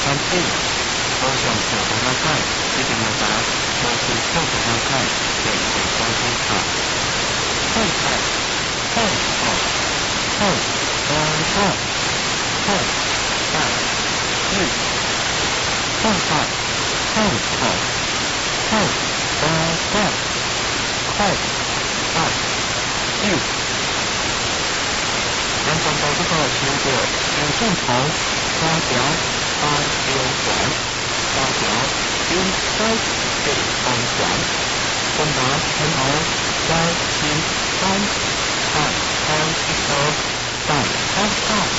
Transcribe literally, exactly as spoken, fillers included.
三 A， 高雄小红花菜，一点五八，高雄小红花菜，两千三千卡。菜菜菜菜菜花菜菜菜日菜菜菜菜菜花菜菜菜日。阳光高速道经过永顺头八条八六环八条滨西北方环东达天后三七三半高一车半三号